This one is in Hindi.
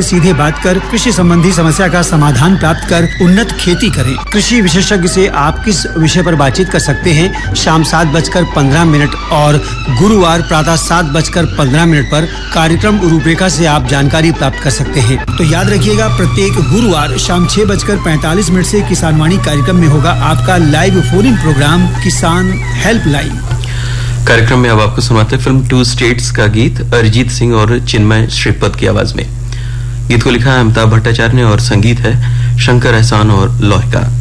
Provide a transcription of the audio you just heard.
से सीधे बात कर कृषि संबंधी समस्या का समाधान प्राप्त कर उन्नत खेती करें। कृषि विशेषज्ञ से आप किस विषय पर बातचीत कर सकते हैं? शाम 7:15 और गुरुवार प्रातः 7:15 पर कार्यक्रम रूपरेखा से आप जानकारी प्राप्त कर सकते हैं। तो याद रखिएगा, प्रत्येक गुरुवार शाम 6:45 से किसानवाणी कार्यक्रम में होगा आपका लाइव फोन इन प्रोग्राम किसान हेल्पलाइन। कार्यक्रम में अब आपको सुनाते फिल्म 2 स्टेट्स का गीत अरिजीत सिंह और चिन्मय श्रीपद की आवाज में। गीत को लिखा है अमिताभ भट्टाचार्य ने और संगीत है शंकर एहसान और लोहिका।